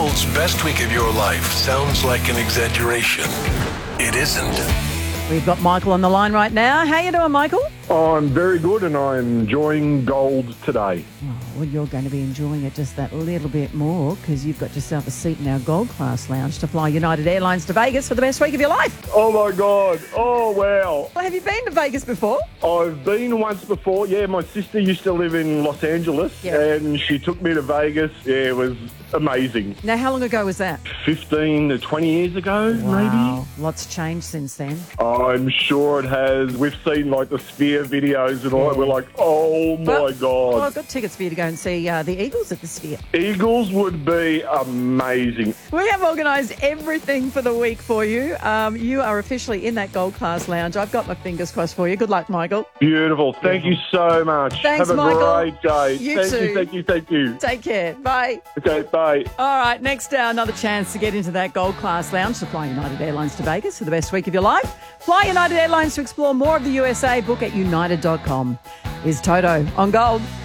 Gold's best week of your life sounds like an exaggeration. It isn't. We've got Michael on the line right now. How you doing, Michael? I'm very good and I'm enjoying Gold today. Oh, well, you're going to be enjoying it just that little bit more because you've got yourself a seat in our Gold Class lounge to fly United Airlines to Vegas for the best week of your life. Oh my God. Oh wow. Well, have you been to Vegas before? I've been once before. Yeah, my sister used to live in Los Angeles and she took me to Vegas. Yeah, it was amazing. Now, how long ago was that? 15 to 20 years ago, Wow, lots changed since then. maybe. I'm sure it has. We've seen like the Sphere videos and all that. We're like, oh my Well, God. I've got tickets for you to go and see the Eagles at the Sphere. Eagles would be amazing. We have organised everything for the week for you. You are officially in that Gold Class lounge. I've got my fingers crossed for you. Good luck, Michael. Beautiful. Thank you so much. Thanks, Have a Michael. great day. You too. Thank you. Take care. Bye. Okay, bye. All right, next another chance to get into that Gold Class lounge to fly United Airlines to Vegas for the best week of your life. Fly United Airlines to explore more of the USA. Book at united.com. Is Toto on Gold.